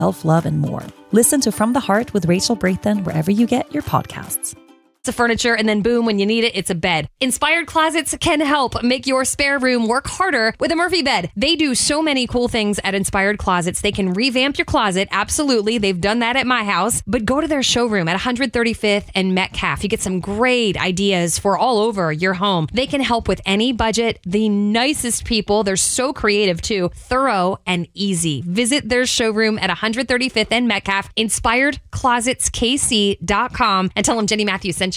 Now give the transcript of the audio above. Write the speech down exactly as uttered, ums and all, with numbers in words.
self-love, and more. Listen to From the Heart with Rachel Brathen wherever you get your podcasts. It's furniture, and then boom, when you need it, it's a bed. Inspired Closets can help make your spare room work harder with a Murphy bed. They do so many cool things at Inspired Closets. They can revamp your closet. Absolutely. They've done that at my house. But go to their showroom at one thirty-fifth and Metcalf. You get some great ideas for all over your home. They can help with any budget. The nicest people. They're so creative too. Thorough and easy. Visit their showroom at one thirty-fifth and Metcalf. inspired closets k c dot com and tell them Jenny Matthews sent